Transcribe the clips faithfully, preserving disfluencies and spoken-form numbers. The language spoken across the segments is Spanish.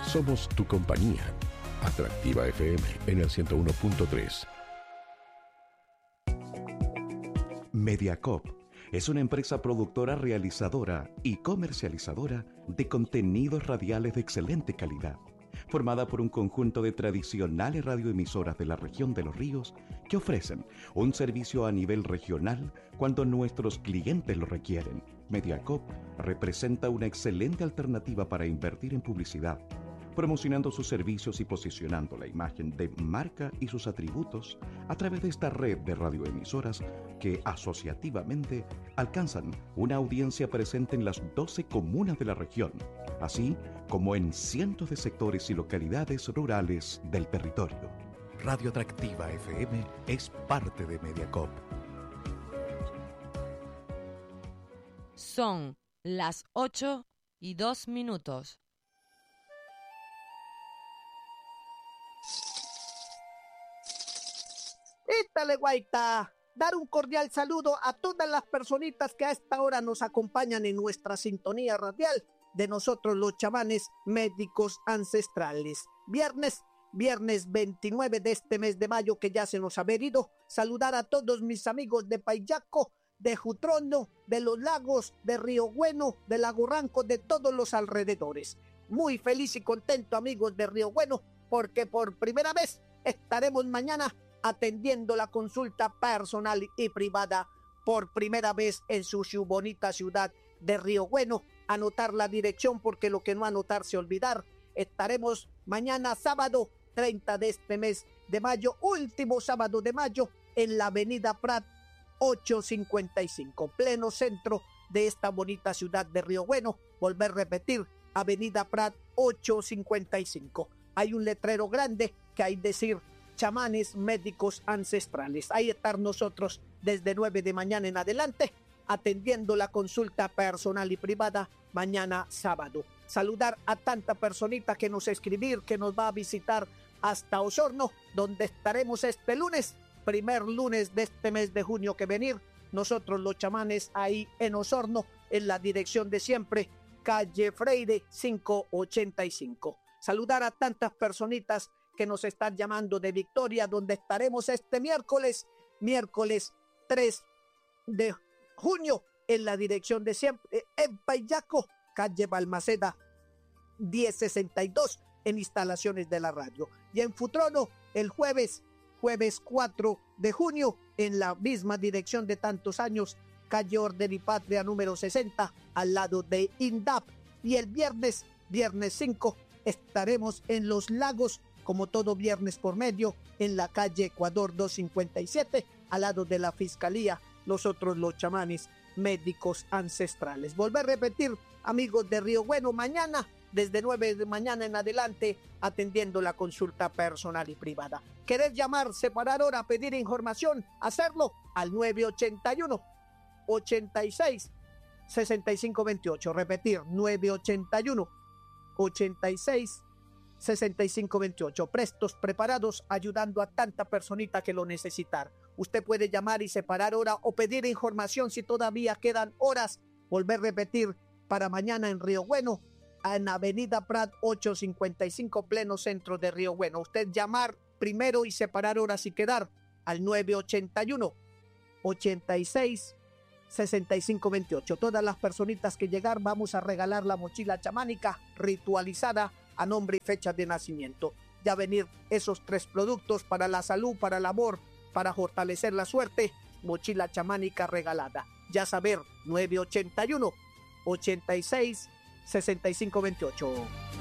Somos tu compañía. Atractiva F M en el ciento uno punto tres. Mediacorp es una empresa productora, realizadora y comercializadora de contenidos radiales de excelente calidad, formada por un conjunto de tradicionales radioemisoras de la región de Los Ríos que ofrecen un servicio a nivel regional cuando nuestros clientes lo requieren. Mediacorp representa una excelente alternativa para invertir en publicidad, promocionando sus servicios y posicionando la imagen de marca y sus atributos a través de esta red de radioemisoras que asociativamente alcanzan una audiencia presente en las doce comunas de la región, así como en cientos de sectores y localidades rurales del territorio. Radio Atractiva F M es parte de Mediacorp. Son las ocho y dos minutos. Ítale, guaita. Dar un cordial saludo a todas las personitas que a esta hora nos acompañan en nuestra sintonía radial de nosotros los chamanes médicos ancestrales. Viernes, viernes veintinueve de este mes de mayo que ya se nos ha venido. Saludar a todos mis amigos de Payaco, de Jutrono, de Los Lagos, de Río Bueno, de Lago Ranco, de todos los alrededores. Muy feliz y contento, amigos de Río Bueno, porque por primera vez estaremos mañana atendiendo la consulta personal y privada por primera vez en su bonita ciudad de Río Bueno. Anotar la dirección, porque lo que no anotarse olvidar. Estaremos mañana sábado treinta de este mes de mayo, último sábado de mayo, en la avenida Prat ochocientos cincuenta y cinco, pleno centro de esta bonita ciudad de Río Bueno. Volver a repetir, avenida Prat ochocientos cincuenta y cinco. Hay un letrero grande que hay decir chamanes médicos ancestrales. Ahí estar nosotros desde nueve de mañana en adelante, atendiendo la consulta personal y privada mañana sábado. Saludar a tanta personita que nos escribir, que nos va a visitar hasta Osorno, donde estaremos este lunes, primer lunes de este mes de junio que venir, nosotros los chamanes ahí en Osorno, en la dirección de siempre, calle Freire quinientos ochenta y cinco. Saludar a tantas personitas que nos están llamando de Victoria, donde estaremos este miércoles, miércoles tres de junio, en la dirección de siempre, en Payaco, calle Balmaceda diez sesenta y dos, en instalaciones de la radio. Y en Futrono, el jueves, jueves cuatro de junio, en la misma dirección de tantos años, calle Orden y Patria número sesenta, al lado de INDAP. Y el viernes, viernes cinco, estaremos en Los Lagos, como todo viernes por medio, en la calle Ecuador doscientos cincuenta y siete, al lado de la Fiscalía, nosotros los chamanes médicos ancestrales. Volver a repetir, amigos de Río Bueno, mañana, desde nueve de mañana en adelante, atendiendo la consulta personal y privada. ¿Querés llamar, separar hora, pedir información? Hacerlo al nueve ochenta y uno, ochenta y seis, sesenta y cinco veintiocho. Repetir, nueve ochenta y uno, ochenta y seis, sesenta y cinco veintiocho. Prestos, preparados, ayudando a tanta personita que lo necesitar. Usted puede llamar y separar hora o pedir información si todavía quedan horas. Volver a repetir, para mañana en Río Bueno, en avenida Prat ochocientos cincuenta y cinco, pleno centro de Río Bueno. Usted llamar primero y separar horas y quedar al nueve ochenta y uno, ochenta y seis, sesenta y cinco veintiocho. Todas las personitas que llegar, vamos a regalar la mochila chamánica ritualizada a nombre y fecha de nacimiento. Ya venir esos tres productos para la salud, para el amor, para fortalecer la suerte. Mochila chamánica regalada. Ya saber, nueve ochenta y uno, ochenta y seis, sesenta y cinco veintiocho.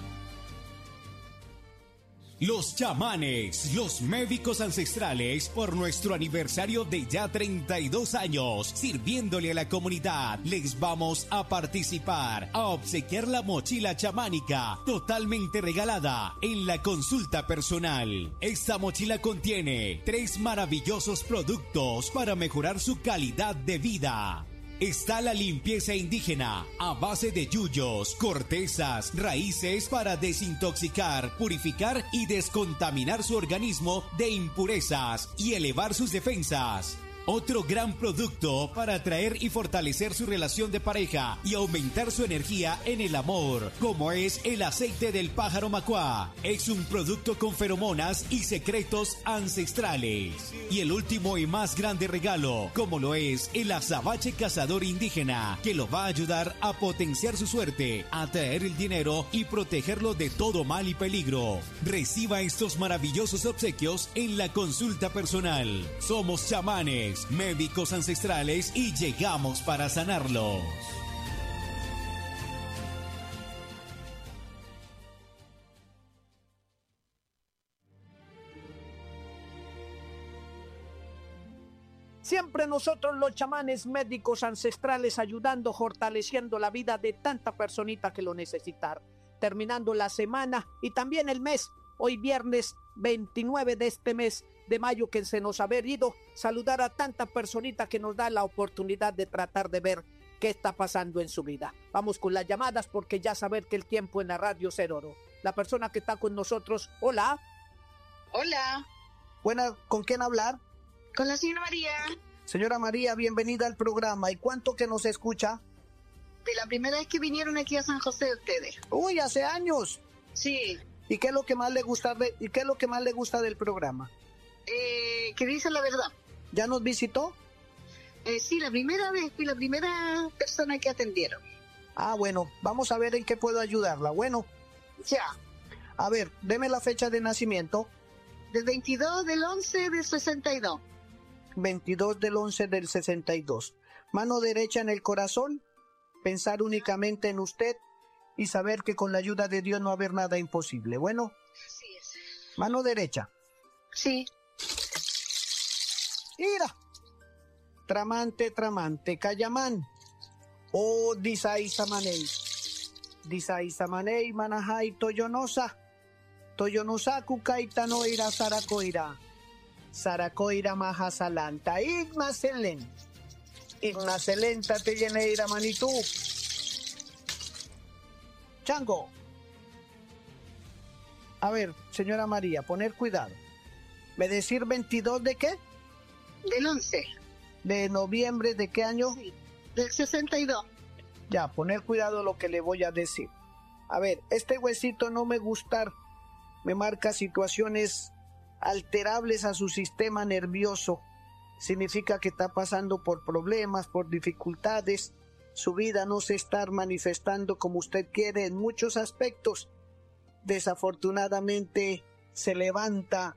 Los chamanes, los médicos ancestrales, por nuestro aniversario de ya treinta y dos años, sirviéndole a la comunidad, les vamos a participar, a obsequiar la mochila chamánica, totalmente regalada, en la consulta personal. Esta mochila contiene tres maravillosos productos para mejorar su calidad de vida. Está la limpieza indígena a base de yuyos, cortezas, raíces para desintoxicar, purificar y descontaminar su organismo de impurezas y elevar sus defensas. Otro gran producto para atraer y fortalecer su relación de pareja y aumentar su energía en el amor, como es el aceite del pájaro macuá. Es un producto con feromonas y secretos ancestrales. Y el último y más grande regalo, como lo es el azabache cazador indígena, que lo va a ayudar a potenciar su suerte, atraer el dinero y protegerlo de todo mal y peligro. Reciba estos maravillosos obsequios en la consulta personal. Somos chamanes, médicos ancestrales y llegamos para sanarlos. Siempre nosotros los chamanes médicos ancestrales ayudando, fortaleciendo la vida de tanta personita que lo necesitar. Terminando la semana y también el mes, hoy viernes veintinueve de este mes de mayo que se nos ha ido, saludar a tanta personita que nos da la oportunidad de tratar de ver qué está pasando en su vida. Vamos con las llamadas porque ya saber que el tiempo en la radio es oro. La persona que está con nosotros, hola. Hola. Buena, ¿con quién hablar? Con la señora María. Señora María, bienvenida al programa. ¿Y cuánto que nos escucha? De la primera vez que vinieron aquí a San José ustedes. Uy, hace años. Sí. ¿Y qué es lo que más le gusta de, y qué es lo que más le gusta del programa? Eh, que dice la verdad. ¿Ya nos visitó? Eh, sí, la primera vez, fui la primera persona que atendieron. Ah, bueno, vamos a ver en qué puedo ayudarla. Bueno. Ya. A ver, deme la fecha de nacimiento. Del veintidós del once del sesenta y dos. veintidós del once del sesenta y dos. Mano derecha en el corazón. Pensar únicamente en usted y saber que con la ayuda de Dios no va a haber nada imposible. Bueno. Así es. Mano derecha. Sí. Mira. Tramante, tramante, Cayamán. Oh, disai samanei. Disai samanei, manajai, toyonosa. Toyonosa, kukaita no ira, saracoira. Saracoira, majasalanta. Igmaselen. Igmaselenta, te lleneira, manitú. Chango. A ver, señora María, poner cuidado. ¿Me decir veintidós de qué? Del once. ¿De noviembre de qué año? Sí. Del sesenta y dos. Ya, poner cuidado lo que le voy a decir. A ver, este huesito no me gusta, me marca situaciones alterables a su sistema nervioso. Significa que está pasando por problemas, por dificultades. Su vida no se está manifestando como usted quiere en muchos aspectos. Desafortunadamente se levanta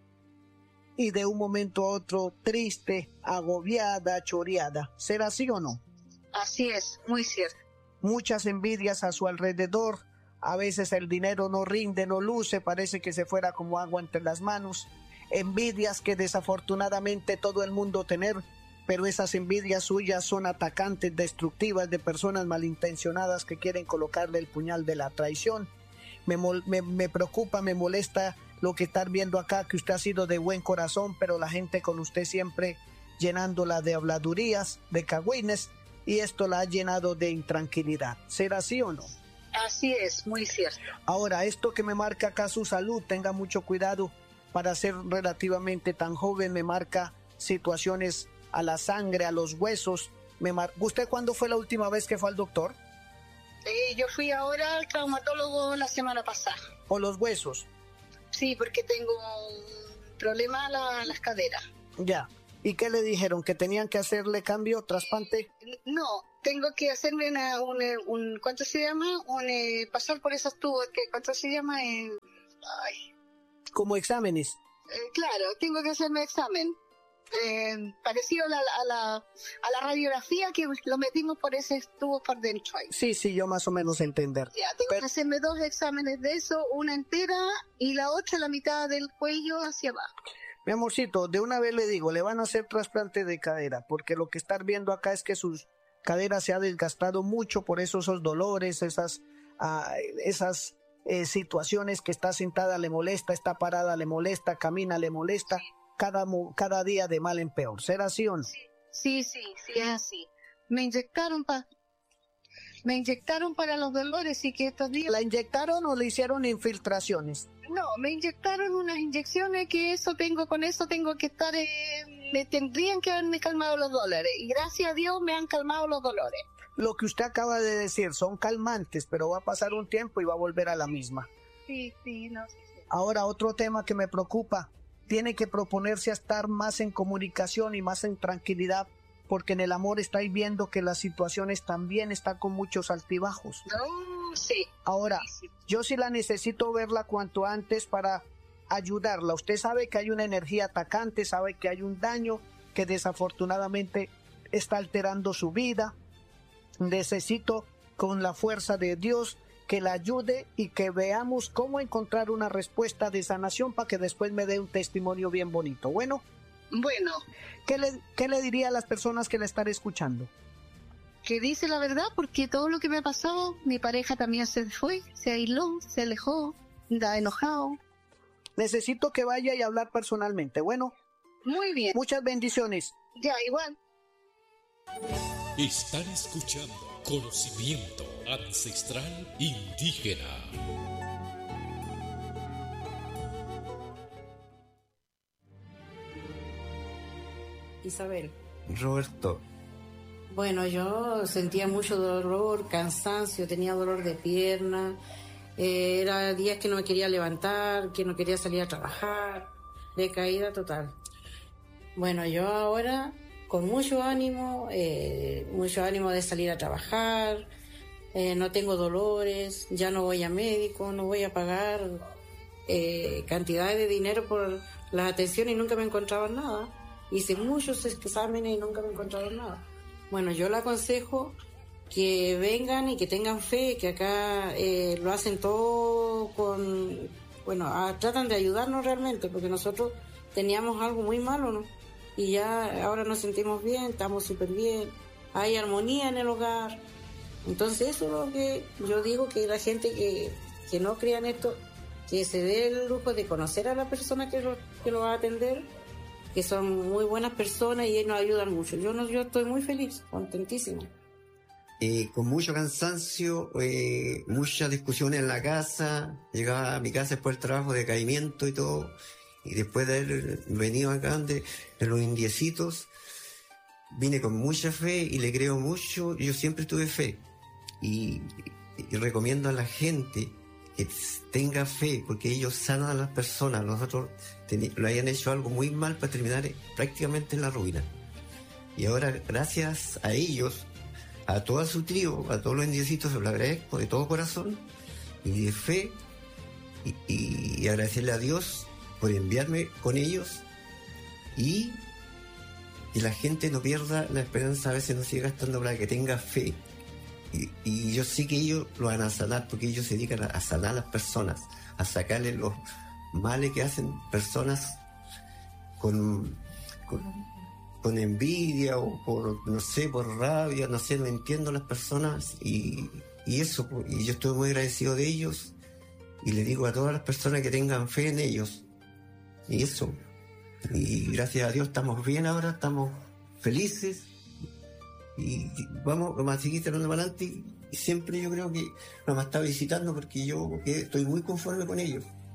y de un momento a otro triste, agobiada, choreada. ¿Será así o no? Así es, muy cierto. Muchas envidias a su alrededor. A veces el dinero no rinde, no luce, parece que se fuera como agua entre las manos. Envidias que desafortunadamente todo el mundo tener, pero esas envidias suyas son atacantes, destructivas de personas malintencionadas que quieren colocarle el puñal de la traición. Me, me, me preocupa, me molesta lo que están viendo acá, que usted ha sido de buen corazón, pero la gente con usted siempre llenándola de habladurías, de cagüines, y esto la ha llenado de intranquilidad. ¿Será así o no? Así es, muy cierto. Ahora, esto que me marca acá su salud, tenga mucho cuidado, para ser relativamente tan joven, me marca situaciones a la sangre, a los huesos. Me mar... ¿Usted cuándo fue la última vez que fue al doctor? Eh, yo fui ahora al traumatólogo la semana pasada. ¿O los huesos? Sí, porque tengo un problema a la, las caderas. Ya. ¿Y qué le dijeron? ¿Que tenían que hacerle cambio, trasplante? No, tengo que hacerme una, un, un, ¿cuánto se llama? Un, eh, pasar por esos tubos, que, ¿cuánto se llama? Eh, ay. Como exámenes. Eh, claro, tengo que hacerme examen. Eh, parecido a la, a, la, a la radiografía que lo metimos por ese tubo por dentro ahí. Sí, sí, yo más o menos entender. Ya, tengo Pero... que hacerme dos exámenes de eso, una entera y la otra la mitad del cuello hacia abajo. Mi amorcito, de una vez le digo, le van a hacer trasplante de cadera, porque lo que están viendo acá es que sus caderas se ha desgastado mucho, por eso esos dolores, esas, uh, esas eh, situaciones que está sentada le molesta, está parada le molesta, camina le molesta, sí. cada, cada día de mal en peor. ¿Será así o no? Sí, sí, sí, sí es así. Me inyectaron para Me inyectaron para los dolores y que estos días... ¿La inyectaron o le hicieron infiltraciones? No, me inyectaron unas inyecciones que eso tengo, con eso tengo que estar... Eh, me tendrían que haberme calmado los dolores. Y gracias a Dios me han calmado los dolores. Lo que usted acaba de decir son calmantes, pero va a pasar un tiempo y va a volver a la misma. Sí, sí, no, sí, sí. Ahora, otro tema que me preocupa. Tiene que proponerse a estar más en comunicación y más en tranquilidad, porque en el amor estáis viendo que las situaciones también están con muchos altibajos. No, sí. Ahora, Sí, sí. yo sí la necesito verla cuanto antes para ayudarla. Usted sabe que hay una energía atacante, sabe que hay un daño que desafortunadamente está alterando su vida. Necesito con la fuerza de Dios que la ayude y que veamos cómo encontrar una respuesta de sanación para que después me dé un testimonio bien bonito. Bueno, Bueno, ¿qué le, qué le diría a las personas que la están escuchando? que dice la verdad, porque todo lo que me ha pasado, mi pareja también se fue, se aisló, se alejó, está enojado. Necesito que vaya y hablar personalmente. Bueno, Muy bien. muchas bendiciones. Ya, igual. Están escuchando Conocimiento Ancestral Indígena. Isabel. Roberto. Bueno, yo sentía mucho dolor, cansancio, tenía dolor de pierna, eh, era días que no me quería levantar, que no quería salir a trabajar, decaída total. Bueno, yo ahora con mucho ánimo, eh, mucho ánimo de salir a trabajar, eh, no tengo dolores, ya no voy a médico, no voy a pagar eh, cantidades de dinero por las atenciones y nunca me encontraban nada. Hice muchos exámenes y nunca me encontraron nada. Bueno, yo le aconsejo que vengan y que tengan fe, que acá eh, lo hacen todo con... Bueno, a, tratan de ayudarnos realmente, porque nosotros teníamos algo muy malo, ¿no? Y ya ahora nos sentimos bien, estamos súper bien, hay armonía en el hogar. Entonces eso es lo que yo digo, que la gente que, que no crea en esto, que se dé el lujo de conocer a la persona que lo, que lo va a atender, que son muy buenas personas y ellos nos ayudan mucho. Yo no, yo estoy muy feliz, contentísima. Eh, con mucho cansancio, eh, muchas discusiones en la casa, llegaba a mi casa después del trabajo, decaimiento y todo, y después de haber venido acá de, de los indiecitos, vine con mucha fe y le creo mucho. Yo siempre tuve fe y, y recomiendo a la gente que tenga fe, porque ellos sanan a las personas. Nosotros ten, lo hayan hecho algo muy mal para terminar prácticamente en la ruina, y ahora gracias a ellos, a toda su tribu, a todos los indiecitos, se lo agradezco de todo corazón y de fe, y, y, y agradecerle a Dios por enviarme con ellos, y que la gente no pierda la esperanza, a veces no siga gastando, para que tenga fe. Y, y yo sé que ellos lo van a sanar, porque ellos se dedican a, a sanar a las personas, a sacarle los males que hacen personas con, con, con envidia o por, no sé, por rabia, no sé, no entiendo las personas, y, y eso, y yo estoy muy agradecido de ellos, y le digo a todas las personas que tengan fe en ellos, y eso, y gracias a Dios estamos bien ahora, estamos felices, y vamos, vamos a seguir tirando para adelante, y siempre yo creo que nos va a estar visitando, porque yo que estoy muy conforme con ellos.